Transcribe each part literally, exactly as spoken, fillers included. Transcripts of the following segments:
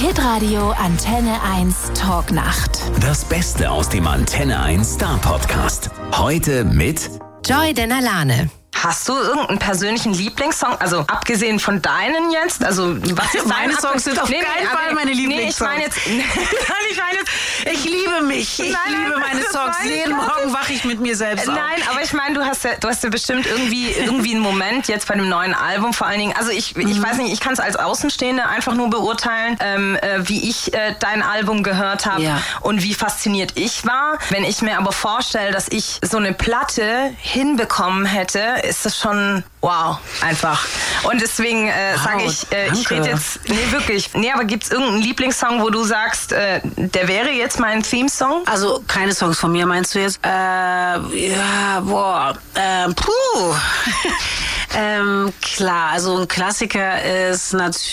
Hitradio Antenne eins Talknacht. Das Beste aus dem Antenne eins Star Podcast. Heute mit Joy Denalane. Hast du irgendeinen persönlichen Lieblingssong? Also abgesehen von deinen jetzt? Also was ist meine dein Songs sind auf nee, keinen nee, Fall meine Lieblingssongs. Nee, ich meine jetzt, ich meine jetzt, ich liebe mich. Ich nein, liebe nein, meine Songs. Jeden Morgen wache ich mit mir selbst auf. Nein, aber ich meine, du hast ja, du hast ja bestimmt irgendwie, irgendwie einen Moment jetzt bei dem neuen Album vor allen Dingen. Also ich, ich mhm. weiß nicht, ich kann es als Außenstehende einfach nur beurteilen, ähm, äh, wie ich äh, dein Album gehört habe ja. und wie fasziniert ich war. Wenn ich mir aber vorstelle, dass ich so eine Platte hinbekommen hätte, ist das schon wow, einfach. Und deswegen äh, wow, sage ich, äh, ich rede jetzt, nee, wirklich. Nee, aber gibt's irgendeinen Lieblingssong, wo du sagst, äh, der wäre jetzt mein Theme-Song? Also keine Songs von mir, meinst du jetzt? Äh, ja, boah, äh, puh. Ähm, klar, also ein Klassiker ist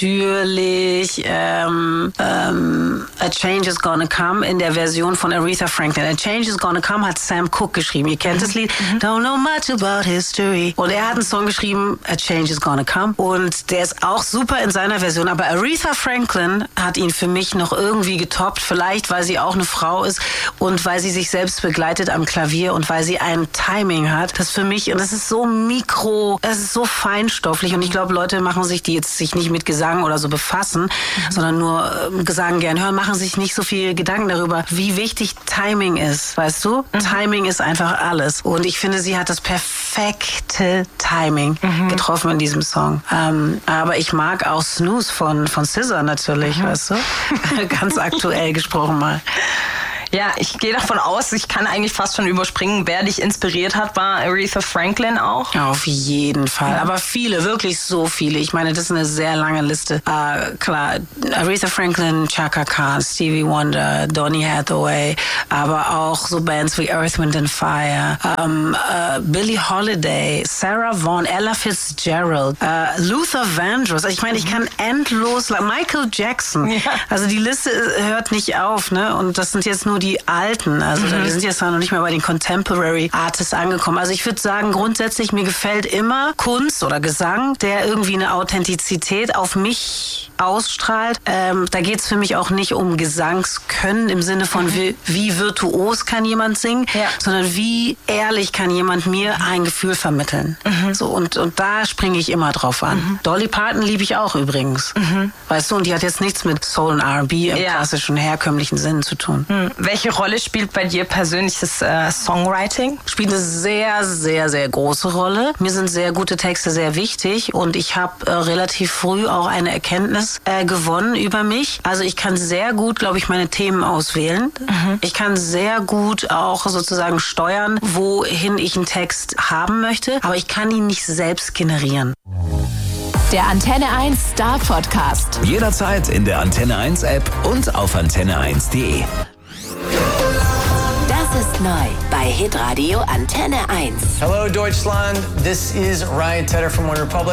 natürlich ähm, ähm, A Change Is Gonna Come in der Version von Aretha Franklin. A Change Is Gonna Come hat Sam Cooke geschrieben. Ihr kennt das Lied. Mhm. Don't know much about history. Und er hat einen Song geschrieben, A Change Is Gonna Come. Und der ist auch super in seiner Version. Aber Aretha Franklin hat ihn für mich noch irgendwie getoppt. Vielleicht, weil sie auch eine Frau ist und weil sie sich selbst begleitet am Klavier und weil sie ein Timing hat. Das für mich, und das ist so mikro, es ist so feinstofflich und ich glaube, Leute machen sich, die jetzt sich nicht mit Gesang oder so befassen, mhm. sondern nur äh, Gesang gern hören, machen sich nicht so viel Gedanken darüber, wie wichtig Timing ist, weißt du? Mhm. Timing ist einfach alles und ich finde, sie hat das perfekte Timing mhm. getroffen in diesem Song. Ähm, aber ich mag auch Snooze von, von S Z A natürlich, mhm. weißt du? Ganz aktuell gesprochen mal. Ja, ich gehe davon aus, ich kann eigentlich fast schon überspringen, wer dich inspiriert hat, war Aretha Franklin auch? Auf jeden Fall, aber viele, wirklich so viele. Ich meine, das ist eine sehr lange Liste. Uh, klar, Aretha Franklin, Chaka Khan, Stevie Wonder, Donny Hathaway, aber auch so Bands wie Earth, Wind and Fire, um, uh, Billie Holiday, Sarah Vaughan, Ella Fitzgerald, uh, Luther Vandross. Ich meine, ich kann endlos, Michael Jackson. Ja. Also die Liste hört nicht auf, ne? Und das sind jetzt nur die Alten, also mhm. wir sind jetzt noch nicht mehr bei den Contemporary Artists angekommen. Also ich würde sagen, grundsätzlich, mir gefällt immer Kunst oder Gesang, der irgendwie eine Authentizität auf mich ausstrahlt. Ähm, da geht es für mich auch nicht um Gesangskönnen im Sinne von mhm. wie, wie virtuos kann jemand singen, ja. sondern wie ehrlich kann jemand mir ein Gefühl vermitteln. Mhm. So, und, und da springe ich immer drauf an. Mhm. Dolly Parton liebe ich auch übrigens. Mhm. Weißt du, und die hat jetzt nichts mit Soul und R and B im ja. klassischen, herkömmlichen Sinn zu tun. Mhm. Welche Rolle spielt bei dir persönliches äh, Songwriting? Spielt eine sehr, sehr, sehr große Rolle. Mir sind sehr gute Texte sehr wichtig und ich habe äh, relativ früh auch eine Erkenntnis äh, gewonnen über mich. Also ich kann sehr gut, glaube ich, meine Themen auswählen. Mhm. Ich kann sehr gut auch sozusagen steuern, wohin ich einen Text haben möchte, aber ich kann ihn nicht selbst generieren. Der Antenne eins Star Podcast. Jederzeit in der Antenne eins App und auf antenne eins punkt de. Das ist neu bei Hitradio Antenne eins. Hello Deutschland, this is Ryan Tedder from OneRepublic.